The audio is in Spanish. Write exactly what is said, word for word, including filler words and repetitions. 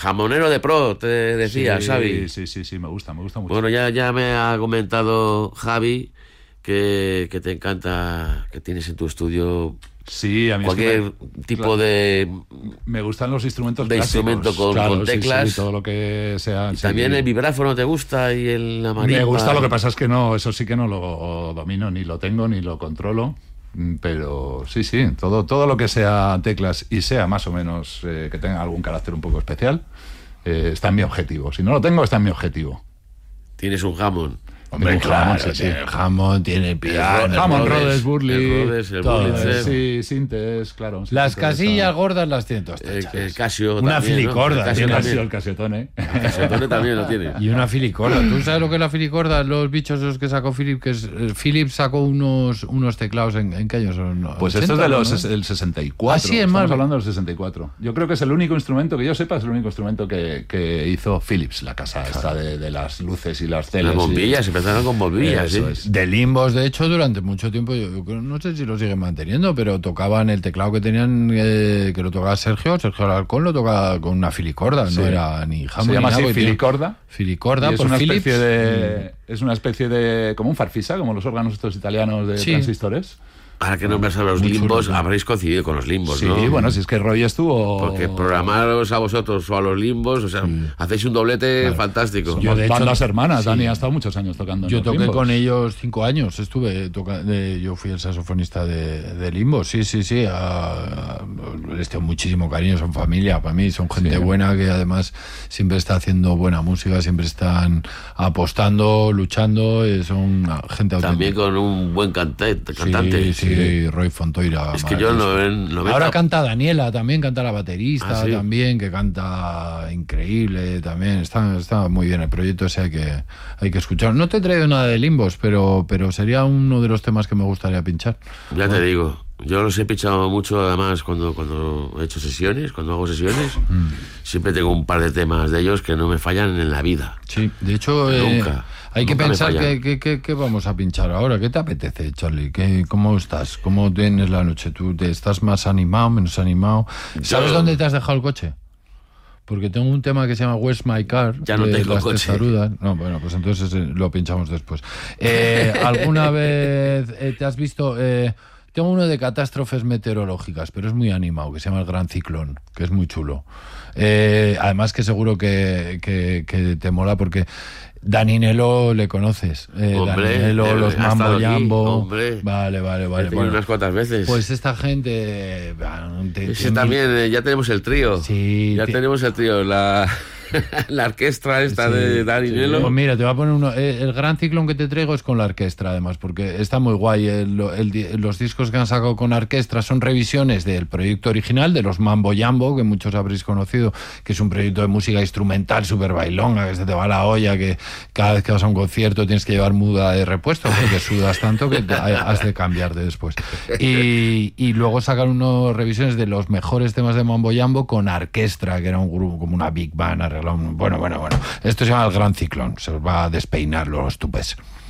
Jamonero de pro, te decía, sí, Xavi. Sí, sí, sí, me gusta, me gusta mucho. Bueno, ya, ya me ha comentado Javi que, que te encanta, que tienes en tu estudio sí, a mí cualquier es que me, tipo claro, de... Me gustan los instrumentos de clásicos. instrumento con, claro, con teclas. Sí, sí, todo lo que sea... Y sí. también el vibráfono te gusta y el, la marimba. Me gusta, lo que pasa es que no, eso sí que no lo domino, ni lo tengo, ni lo controlo. Pero sí, sí, todo, todo lo que sea teclas y sea más o menos eh, que tenga algún carácter un poco especial, eh, está en mi objetivo. Si no lo tengo, está en mi objetivo. Tienes un Hammond. Hombre, Tengo claro, Hammond, sí, sí. tiene el Hammond, tiene el piano, el Hammond, Rhodes, Rhodes, Burley, el Rhodes, el todo, Burlitzer. eh, sí, sintes, claro. Sí, las sí, casillas está... gordas las tiene todas El, tachas. el Casio Una también, filicorda, ¿no? El Casio El tiene también. Casio, el Casiotone. El Casiotone también lo tiene. Y una filicorda. ¿Tú sabes lo que es la filicorda? Los bichos esos que sacó Philip, que es, eh, Philip sacó unos, unos teclados en, ¿en qué años son? Pues ochenta, esto es de los ¿no? ses- del sesenta y cuatro. Ah, sí, es Estamos más- hablando del sesenta y cuatro. Yo creo que es el único instrumento, que yo sepa, es el único instrumento que, que hizo Philips, la casa esta de, de las luces y las teles. Las bombillas, y... empezaron con bombillas, Eso ¿sí? es. De Limbos, de hecho, durante mucho tiempo, yo, yo creo- no sé si lo siguen manteniendo, pero tocaban el teclado que tenían, eh, que lo tocaba Sergio, Sergio Alarcón lo tocaba con una filicorda, Sí. no era ni Hammond Se llama ni nada, así porque tiene- filicorda. Filicorda Y es por una Philips. especie de es una especie de como un farfisa, como los órganos estos italianos de Sí. transistores. Ahora que nombras a los Muy limbos, chulo, ¿no? habréis coincidido con los limbos, Sí, ¿no? bueno, si es que Roy estuvo Porque programaros a vosotros o a los limbos, o sea, hacéis un doblete Claro. fantástico. Somos Yo, de hecho, bandas hermanas. sí. Dani ha estado muchos años tocando. en Yo los toqué Limbos. con ellos cinco años, estuve tocando, yo fui el saxofonista de, de Limbo, sí, sí, sí, a- a- les tengo muchísimo cariño, son familia para mí, son gente Sí. buena que además siempre está haciendo buena música, siempre están apostando, luchando, eh, son gente También auténtica. con un buen cante- cantante. Sí, sí, Roy Fontoira. Es que yo no, no me... Ahora canta Daniela también, canta la baterista Ah, ¿sí? también, que canta increíble también. Está, está muy bien el proyecto ese, hay que, hay que escuchar. No te he traído nada de Limbos, pero, pero sería uno de los temas que me gustaría pinchar. Ya te digo, yo los he pinchado mucho, además, cuando, cuando he hecho sesiones, cuando hago sesiones, siempre tengo un par de temas de ellos que no me fallan en la vida. Sí, de hecho, eh, Nunca, hay que nunca me pensar fallan. que, que, que- que vamos a pinchar ahora. ¿Qué te apetece, Charlie? ¿Qué, ¿Cómo estás? ¿Cómo tienes la noche? ¿Tú te estás más animado, menos animado? ¿Sabes Yo- dónde te has dejado el coche? Porque tengo un tema que se llama Where's My Car, Ya no de tengo las coche. testarudas. No, bueno, pues entonces eh, lo pinchamos después. Eh, ¿Alguna vez eh, te has visto...? Eh, tengo uno de catástrofes meteorológicas, pero es muy animado, que se llama El Gran Ciclón, que es muy chulo. Eh, además que seguro que, que, que te mola porque... Daninelo le conoces. Eh, Hombre, Daninelo, eh, los ha estado Mambo aquí, Jambo. hombre. Vale, vale, He vale. tenido Bueno, unas cuantas veces. pues esta gente... eh, te- Ese te- también, eh, ya tenemos el trío. Sí, ya te- tenemos el trío. La, la orquestra esta Sí, de Dani sí. Nelo. Pues mira, te voy a poner uno. eh, El gran ciclón que te traigo es con la orquestra, además, porque está muy guay. El- el di- los discos que han sacado con orquestra son revisiones del proyecto original, de los Mambo Jambo, que muchos habréis conocido, que es un proyecto de música instrumental súper bailonga, que se te va la olla, que cada vez que vas a un concierto tienes que llevar muda de repuesto, porque sudas tanto que te- has de cambiarte después. Y, y luego sacan unas revisiones de los mejores temas de Mambo Jambo con orquestra, que era un grupo como una big band arreglado. Bueno, bueno, bueno. Esto se llama El Gran Ciclón. Se os va a despeinar los tupes.